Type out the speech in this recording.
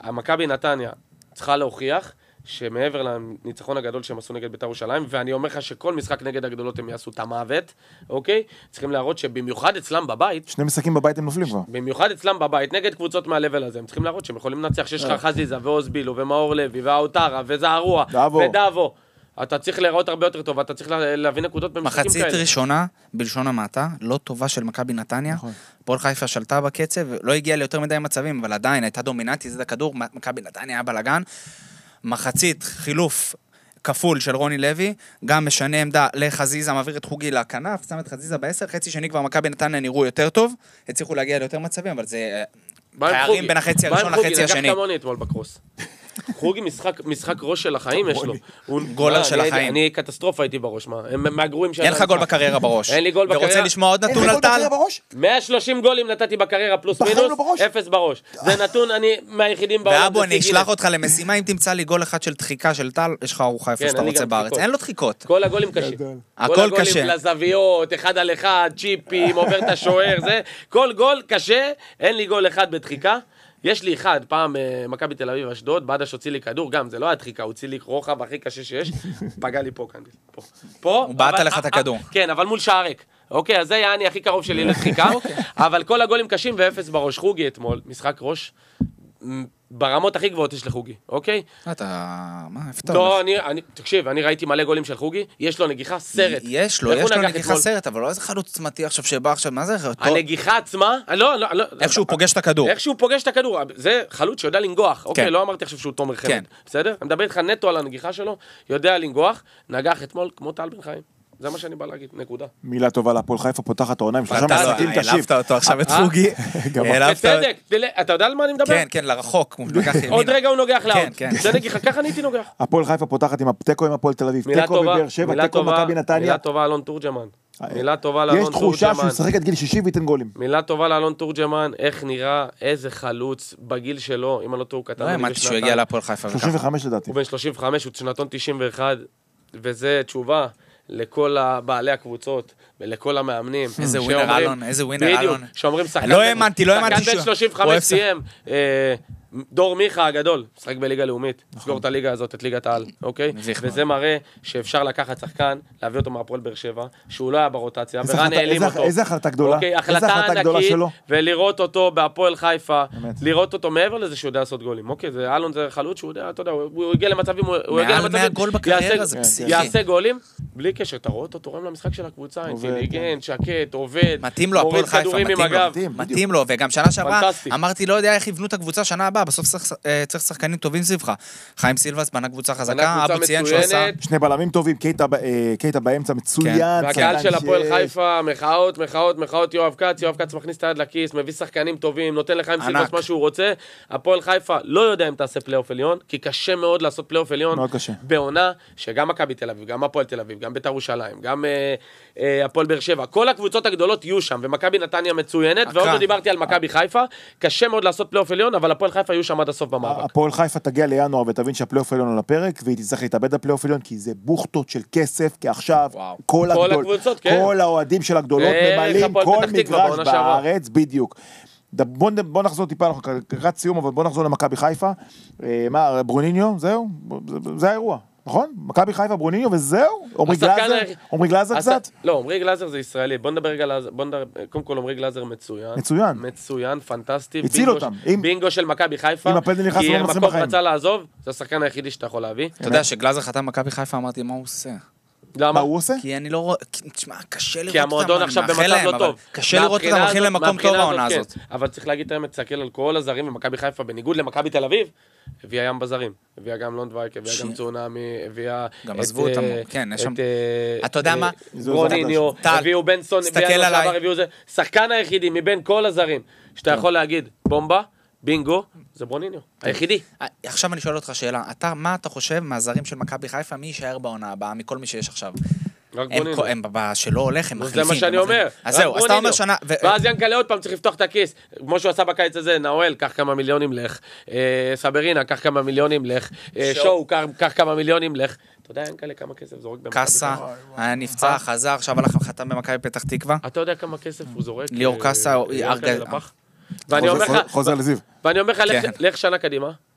מכבי נתניה צריכה להוכיח שמעבר לניצחון הגדול שהם עשו נגד בית"ר ירושלים, ואני אומר לך שכל משחק נגד הגדולות הם יעשו את המוות, אוקיי? צריכים להראות שבמיוחד אצלם בבית, שני משחקים בבית הם נופלים כבר. במיוחד אצלם בבית, נגד קבוצות מהלבל הזה, הם צריכים להראות שהם יכולים לנצח, שיש לך חזיזה ואוזבילו ומאור לוי והאוטרה וזערוע ודאבו. אתה צריך להיראות הרבה יותר טוב, אתה צריך להביא נקודות במשחקים כאלה. מחצית ראשונה, בלשון המעטה, לא טובה של מכבי נתניה. הפועל חיפה שלטה בקצב, לא הגיעה ליותר מדי מצבים, אבל עדיין הייתה דומיננטית, זה הכדור, מכבי נתניה היה בלגן. מחצית חילוף כפול של רוני לוי, גם משנה עמדה לחזיזה, מעביר את חוגי לכנף, שם את חזיזה ב10, חצי שני כבר מכבי נתניה נראו יותר טוב, הצליחו להגיע ליותר מצבים, אבל זה פערים בין החצי הראשון לחצי השני. לקח כמוני אתמול בקרוס. חוגי משחק ראש של החיים יש לו. גולר של החיים. אני קטסטרופה הייתי בראש, מה? הם מהגרועים אין לך גול בקריירה בראש. אין לי גול בקריירה. ורוצה לשמוע עוד נתון על טל? 130 גולים נתתי בקריירה פלוס מינוס, 0 בראש. זה נתון, אני מהיחידים בעולם. ואבו, אני אשלח אותך למשימה, אם תמצא לי גול אחד של דחיקה של טל, יש לך ארוחה איפה שאתה רוצה בארץ. אין לו דחיקות. כל הגולים קשים. הכל קשה. כל הגולים לזוויות, 1 על 1, צ'יפים, עובר את השוער, זה. כל גול קשה, אין לי גול אחד בדחיקה. יש לי אחד, פעם מכבי תל אביב אשדוד, בדש הוציא לי כדור, גם זה לא היה דחיקה, הוא הוציא לי רוחב הכי קשה שיש, פגע לי פה, פה. הוא בעט עליך את הכדור. כן, אבל מול שער ריק. אוקיי, אז זה היה אני הכי קרוב שלי לדחיקה, אבל כל הגולים קשים ואפס בראש. חוגי אתמול, משחק ראש, ברמות הכי גבוהות יש לחוגי, אוקיי? מה, איפה לא, תקשיב, אני ראיתי מלא גולים של חוגי, יש לו נגיחה סרט. יש לו נגיחה סרט, אבל לא איזה חלוץ צמתי עכשיו שבא עכשיו, מה זה? הנגיחה עצמה, לא. איך שהוא פוגש את הכדור. איך שהוא פוגש את הכדור, זה חלוץ שיודע לנגוח, אוקיי, לא אמרתי עכשיו שהוא תומר חמד, בסדר? אני מדבר איתך נטו על הנגיחה שלו, יודע לנגוח, נגח אתמול כמו טל בן חיים. זה מה שאני בא להגיד, נקודה. מילה טובה להפועל חיפה, פותחת העונה עם 3 משחקים קשים. העלבת אותו עכשיו את חוגי. בצדק, אתה יודע על מה אני מדבר? כן, לרחוק. עוד רגע הוא נוגח לאוד. זה נגיחה, ככה אני הייתי נוגח. הפועל חיפה פותחת עם תיקו עם הפועל תל אביב, תיקו בבאר שבע, תיקו מכבי נתניה. מילה טובה אלון תורג'מן. מילה טובה לאלון יש תחושה שהוא משחק עד גיל 60 וייתן גולים. מילה טובה לאלון תורג'מן, איך נראה, איזה חלוץ בגיל שלו, אם אני לא טועה, קטן. לא האמנתי שהוא יגיע להפועל חיפה. 35 לדעתי. הוא בן 35, הוא שנתון 91, וזה תשובה לכל בעלי הקבוצות ולכל המאמנים. איזה ווינר אלון, איזה ווינר אלון. שאומרים שחקן בן 35 סיים, דור מיכה הגדול, שחק בליגה לאומית, סגור את הליגה הזאת, את ליגת העל, אוקיי? וזה מראה שאפשר לקחת שחקן, להביא אותו מהפועל באר שבע, שהוא לא היה ברוטציה, ורן העלים אותו. איזה החלטה גדולה? החלטה ענקית, ולראות אותו בהפועל חיפה, לראות אותו מעבר לזה שהוא יודע לעשות גולים, אוקיי? אלון זה חלוץ שהוא יודע, אתה יודע, הוא הגיע למצבים, יעשה גולים, בלי קשר, אתה רואה אותו תורם למשחק של הקבוצה, אינטליגנט, שקט, עובד, מוריד כדורים עם הגב. מתאים לו, וגם שנה שעברה, אמרתי, לא יודע איך יבנו את הקבוצה שנה הבאה, בסוף צריך שחקנים טובים סביבך. חיים סילבס בנה קבוצה חזקה, אבו ציין שהוא עשה. שני בלמים טובים, קייטה באמצע מצוין. והקהל של הפועל חיפה, מחאות, יואב כץ מכניס את היד לכיס, מביא שחקנים טובים, נותן לחיים סילבס מה שהוא רוצה. הפועל חיפה לא יודע אם תעשה פלייאוף עליון, כי קשה מאוד לעשות פלייאוף עליון בעונה, שגם מכבי תל אביב, גם הפועל תל אביב, גם בית"ר ירושלים, גם הפועל באר שבע, כל הקבוצות הגדולות יהיו שם, ומכבי נתניה מצוינת, ועוד לא דיברתי על מכבי חיפה, קשה מאוד לעשות פלייאוף עליון, אבל הפועל חיפה יהיו שם עד הסוף במאבק. הפועל חיפה תגיע לינואר ותבין שהפלייאוף עליון על הפרק, והיא תצטרך להתאבד לפלייאוף עליון, כי זה בוכטות של כסף, כי עכשיו כל האוהדים של הגדולות ממלאים כל מגרש בארץ, בדיוק. בוא נחזור טיפה, אנחנו קראת סיום, אבל בוא נחזור למכבי חיפה. מה, ברוניניו, זהו? זה האירוע. נכון? מכבי חיפה, ברוניניו, וזהו? עומרי גלאזר קצת? לא, עומרי גלאזר זה ישראלי. בוא נדבר רגע, קודם כל עומרי גלאזר מצוין, פנטסטי. הציל אותם. בינגו של מכבי חיפה. אם הפנדל נכנס, כי מקום רצה לעזוב, זה השחקן היחידי שאתה יכול להביא. אתה יודע שגלאזר חתם מכבי חיפה, אמרתי, מה הוא עושה? למה? הוא עושה? כי אני לא רואה, תשמע, קשה לראות אותם. כי המועדון עכשיו במצב לא טוב. קשה לראות אותם, הולכים למקום טוב העונה הזאת. אבל צריך להגיד את האמת, תסתכל על כל הזרים במכבי חיפה, בניגוד למכבי תל אביב, הביאה ים בזרים. הביאה גם לונדווייק, הביאה גם צונאמי, הביאה גם עזבו אותם, כן, יש שם. אתה יודע מה? ברוניניו, הביאו בנסון, הביאו זה. שחקן היחידי מבין כל הזרים, שאתה יכול להגיד, בומבה, בינגו, זה ברוניניו, היחידי. עכשיו אני שואל אותך שאלה, מה אתה חושב מהזרים של מכבי חיפה, מי יישאר בעונה הבאה, מכל מי שיש עכשיו? הם שלא הולך, הם מחליפים. זה מה שאני אומר. אז זהו, אז אתה אומר שנה... ואז ינקלה עוד פעם צריך לפתוח את הכיס. כמו שהוא עשה בקיץ הזה, נאואל, קח כמה מיליונים לך. סברינה, קח כמה מיליונים לך. שואו, קח כמה מיליונים לך. אתה יודע, ינקלה, כמה כסף זורק במכבי קאסה, היה נפצע, חזר, עכשיו הלך חתם במכבי פתח תקווה. אתה יודע כמה כסף הוא זורק? ליאור קאסה, חוזר לזיו. ואני אומר לך, לך שנה קדימה,